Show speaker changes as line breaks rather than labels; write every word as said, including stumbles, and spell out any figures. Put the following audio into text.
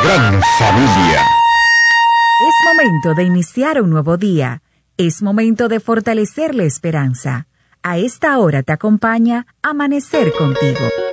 gran familia.
Es momento de iniciar un nuevo día. Es momento de fortalecer la esperanza. A esta hora te acompaña Amanecer Contigo.